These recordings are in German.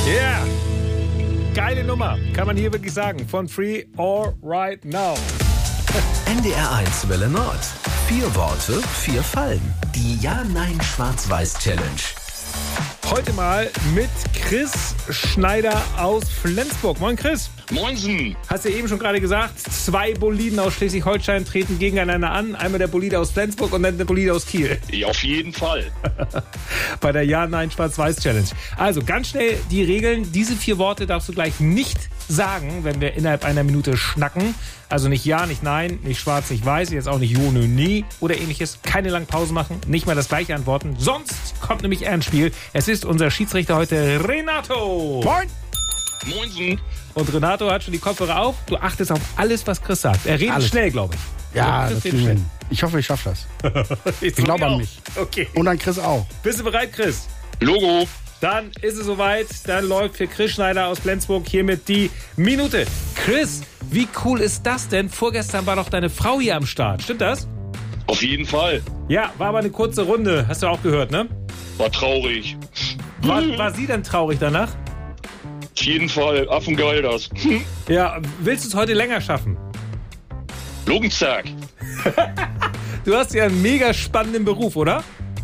Yeah! Geile Nummer, kann man hier wirklich sagen. Von Free or Right Now. NDR1 Welle Nord. 4 Worte, 4 Fallen. Die Ja-Nein-Schwarz-Weiß-Challenge. Heute mal mit Chris Schneider aus Flensburg. Moin Chris. Moinsen. Hast du ja eben schon gerade gesagt, 2 Boliden aus Schleswig-Holstein treten gegeneinander an. Einmal der Bolide aus Flensburg und dann der Bolide aus Kiel. Ja, auf jeden Fall. Bei der Ja-Nein-Schwarz-Weiß-Challenge. Also ganz schnell die Regeln. Diese 4 Worte darfst du gleich nicht sagen, wenn wir innerhalb einer Minute schnacken. Also nicht Ja, nicht Nein, nicht Schwarz, nicht Weiß, jetzt auch nicht Jo, nö, nie oder ähnliches. Keine lange Pause machen, nicht mal das gleiche antworten. Sonst kommt nämlich er ins Spiel. Es ist unser Schiedsrichter heute, Renato. Moin! Moinsen. Und Renato hat schon die Kopfhörer auf. Du achtest auf alles, was Chris sagt. Er redet Alles. schnell, glaube ich. Ja, Chris das redet kriegen wir schnell. hin. Ich hoffe, ich schaffe das. Ich glaube an mich. Okay. Und an Chris auch. Bist du bereit, Chris? Logo. Dann ist es soweit. Dann läuft für Chris Schneider aus Flensburg hiermit die Minute. Chris, wie cool ist das denn? Vorgestern war doch deine Frau hier am Start. Stimmt das? Auf jeden Fall. Ja, war aber eine kurze Runde. Hast du auch gehört, ne? War traurig. War sie denn traurig danach? Auf jeden Fall. Affengeil das. Ja, willst du es heute länger schaffen? Logenzack. Du hast ja einen mega spannenden Beruf, oder?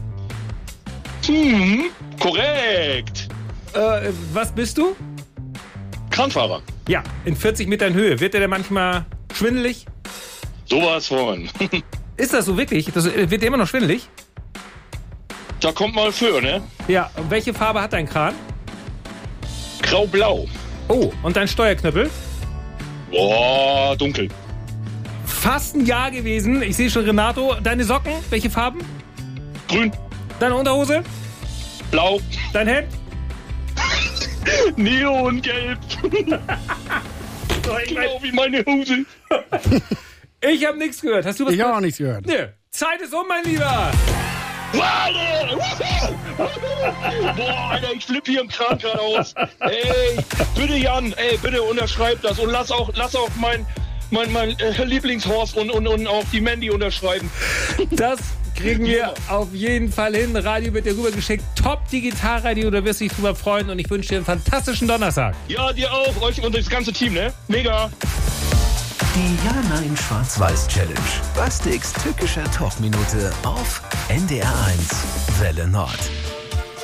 Korrekt. Was bist du? Kranfahrer. Ja, in 40 Metern Höhe. Wird der denn manchmal schwindelig? Sowas von. Ist das so wirklich? Wird der immer noch schwindelig? Da kommt mal für, ne? Ja, und welche Farbe hat dein Kran? Grau-blau. Oh, und dein Steuerknüppel? Boah, dunkel. Fast ein Jahr gewesen. Ich sehe schon, Renato. Deine Socken? Welche Farben? Grün. Deine Unterhose? Blau. Dein Hemd? Neongelb. Genau wie meine Hose. Ich habe nichts gehört. Hast du was Ich habe gehört? auch nichts gehört. Nö. Zeit ist um, mein Lieber. Warte! Boah, Alter, ich flippe hier im Kran gerade aus. Ey, bitte Jan, bitte unterschreib das und lass auch mein Lieblingshorst und auch die Mandy unterschreiben. Das kriegen wir auf jeden Fall hin. Radio wird dir rübergeschickt. Top Digitalradio, da wirst du dich drüber freuen. Und ich wünsche dir einen fantastischen Donnerstag. Ja, dir auch, euch und das ganze Team, ne? Mega. Die Ja-Nein-Schwarz-Weiß-Challenge. Bastiks tückischer Talkminute auf NDR1 Welle Nord.